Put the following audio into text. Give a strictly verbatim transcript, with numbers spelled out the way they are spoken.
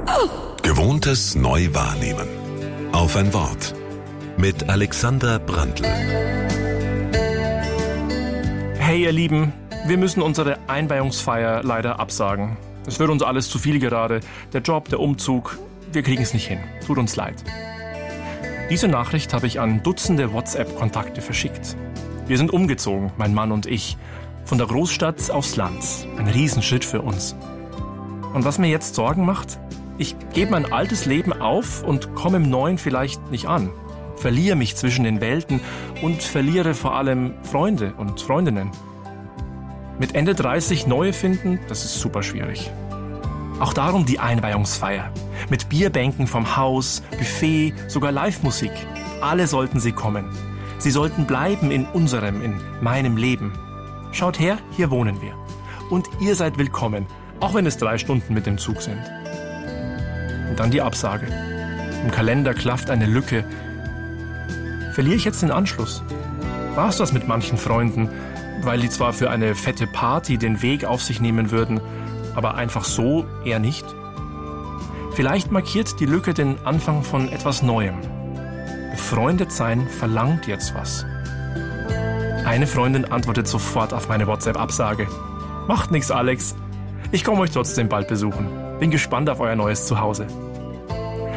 Gewohntes neu wahrnehmen. Auf ein Wort. Mit Alexander Brandl. Hey ihr Lieben, wir müssen unsere Einweihungsfeier leider absagen. Es wird uns alles zu viel gerade. Der Job, der Umzug, wir kriegen es nicht hin. Tut uns leid. Diese Nachricht habe ich an Dutzende WhatsApp-Kontakte verschickt. Wir sind umgezogen, mein Mann und ich, von der Großstadt aufs Land. Ein Riesenschritt für uns. Und was mir jetzt Sorgen macht? Ich gebe mein altes Leben auf und komme im Neuen vielleicht nicht an. Verliere mich zwischen den Welten und verliere vor allem Freunde und Freundinnen. Mit Ende dreißig neue finden, das ist super schwierig. Auch darum die Einweihungsfeier. Mit Bierbänken vom Haus, Buffet, sogar Live-Musik. Alle sollten sie kommen. Sie sollten bleiben in unserem, in meinem Leben. Schaut her, hier wohnen wir. Und ihr seid willkommen, auch wenn es drei Stunden mit dem Zug sind. Und dann die Absage. Im Kalender klafft eine Lücke. Verliere ich jetzt den Anschluss? War es das mit manchen Freunden, weil die zwar für eine fette Party den Weg auf sich nehmen würden, aber einfach so eher nicht? Vielleicht markiert die Lücke den Anfang von etwas Neuem. Befreundet sein verlangt jetzt was. Eine Freundin antwortet sofort auf meine WhatsApp-Absage. Macht nix, Alex. Ich komme euch trotzdem bald besuchen. Bin gespannt auf euer neues Zuhause.